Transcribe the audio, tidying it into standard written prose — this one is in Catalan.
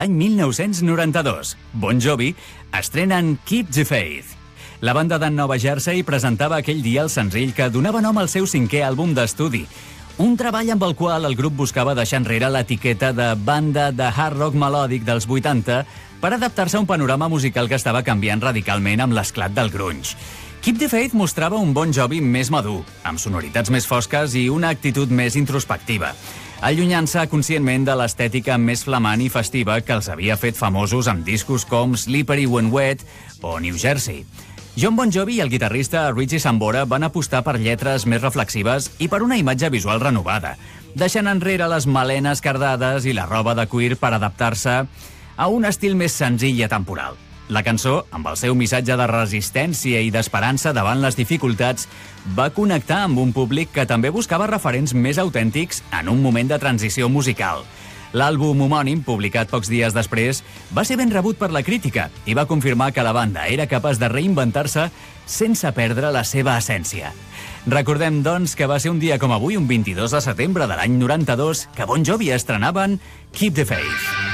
Any 1992, Bon Jovi estrenen Keep the Faith. La banda de Nova Jersey presentava aquell dia el senzill que donava nom al seu 5è àlbum d'estudi, un treball amb el qual el grup buscava deixar enrere l'etiqueta de banda de hard rock melòdic dels 80 per adaptar-se a un panorama musical que estava canviant radicalment amb l'esclat del grunge. Keep the Faith mostrava un Bon Jovi més madur, amb sonoritats més fosques i una actitud més introspectiva, allunyant-se conscientment de l'estètica més flamant i festiva que els havia fet famosos amb discos com Slippery When Wet o New Jersey. Jon Bon Jovi i el guitarrista Richie Sambora van apostar per lletres més reflexives i per una imatge visual renovada, deixant enrere les melenes cardades i la roba de cuir per adaptar-se a un estil més senzill i atemporal. La cançó, amb el seu missatge de resistència i d'esperança davant les dificultats, va connectar amb un públic que també buscava referents més autèntics en un moment de transició musical. L'àlbum homònim, publicat pocs dies després, va ser ben rebut per la crítica i va confirmar que la banda era capaç de reinventar-se sense perdre la seva essència. Recordem, doncs, que va ser un dia com avui, un 22 de setembre de l'any 92, que Bon Jovi estrenaven Keep the Faith.